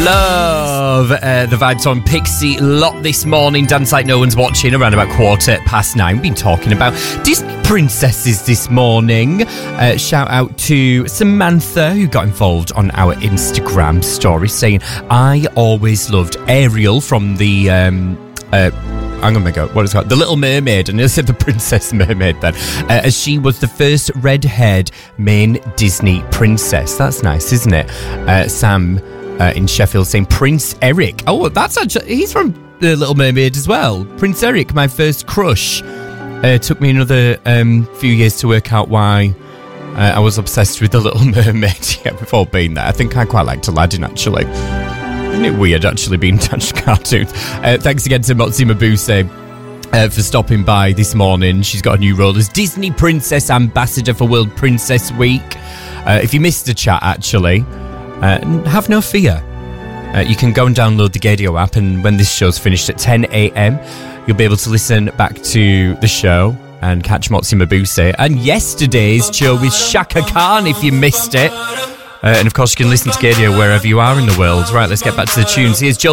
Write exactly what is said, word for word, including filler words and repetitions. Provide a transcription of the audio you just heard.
Love uh, the vibes on Pixie Lot this morning. Dance like no one's watching around about quarter past nine. We've been talking about Disney princesses this morning. Uh, shout out to Samantha, who got involved on our Instagram story, saying, I always loved Ariel from the... Um, uh, I'm going to go, what is it called? The Little Mermaid. And I said the Princess Mermaid then. Uh, as she was the first red-haired main Disney princess. That's nice, isn't it? Uh, Sam uh, in Sheffield saying Prince Eric. Oh, that's actually, he's from The Little Mermaid as well. Prince Eric, my first crush. Uh, took me another um, few years to work out why uh, I was obsessed with The Little Mermaid. Yeah, we've all been there. I think I quite liked Aladdin, actually. Isn't it weird, actually, being attached to cartoons? Uh, thanks again to Motsi Mabuse uh, for stopping by this morning. She's got a new role as Disney Princess Ambassador for World Princess Week. Uh, if you missed the chat, actually, uh, have no fear. Uh, you can go and download the Gadio app, and when this show's finished at ten a.m, you'll be able to listen back to the show and catch Motsi Mabuse and yesterday's show with Shaka Khan if you missed it. Uh, and of course, you can listen to Gadio wherever you are in the world. Right, let's get back to the tunes. Here's Joe